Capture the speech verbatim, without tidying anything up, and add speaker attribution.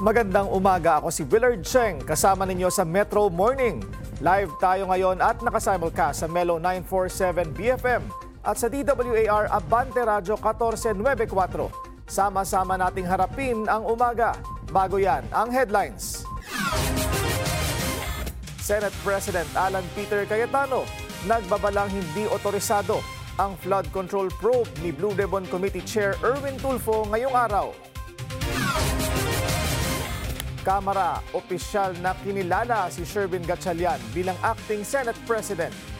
Speaker 1: Magandang umaga, ako si Willard Cheng, kasama ninyo sa Metro Morning. Live tayo ngayon at nakasimulcast sa Melo nine forty-seven B F M at sa D W A R Abante Radio fourteen ninety-four. Sama-sama nating harapin ang umaga. Bago yan, ang headlines. Senate President Alan Peter Cayetano nagbabalang hindi otorisado ang flood control probe ni Blue Ribbon Committee Chair Erwin Tulfo ngayong araw. Kamara, opisyal na kinilala si Sherwin Gatchalian bilang acting Senate President.